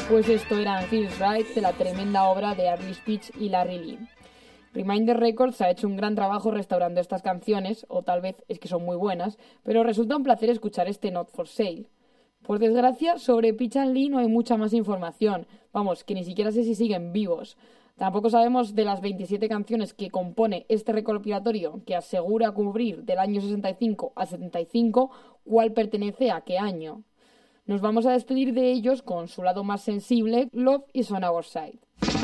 Pues esto eran Feels Right, de la tremenda obra de Early Speech y Larry Lee. Reminder Records ha hecho un gran trabajo restaurando estas canciones, o tal vez es que son muy buenas, pero resulta un placer escuchar este Not For Sale. Por desgracia, sobre Pitch and Lee no hay mucha más información, vamos, que ni siquiera sé si siguen vivos. Tampoco sabemos de las 27 canciones que compone este recopilatorio que asegura cubrir del año 65 a 75 cuál pertenece a qué año. Nos vamos a despedir de ellos con su lado más sensible, Love Is On Our Side.